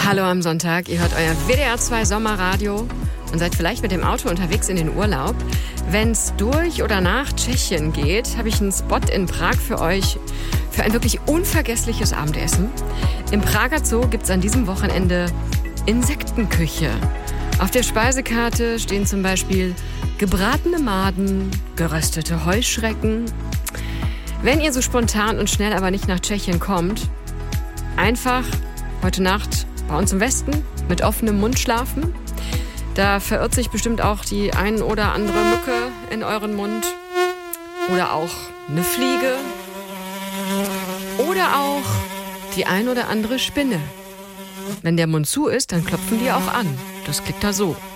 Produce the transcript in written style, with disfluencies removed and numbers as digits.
Hallo am Sonntag, ihr hört euer WDR 2 Sommerradio und seid vielleicht mit dem Auto unterwegs in den Urlaub. Wenn es durch oder nach Tschechien geht, habe ich einen Spot in Prag für euch für ein wirklich unvergessliches Abendessen. Im Prager Zoo gibt es an diesem Wochenende Insektenküche. Auf der Speisekarte stehen zum Beispiel gebratene Maden, geröstete Heuschrecken. Wenn ihr so spontan und schnell aber nicht nach Tschechien kommt, einfach heute Nacht bei uns im Westen mit offenem Mund schlafen. Da verirrt sich bestimmt auch die ein oder andere Mücke in euren Mund. Oder auch eine Fliege. Oder auch die ein oder andere Spinne. Wenn der Mund zu ist, dann klopfen die auch an. Das klingt da so.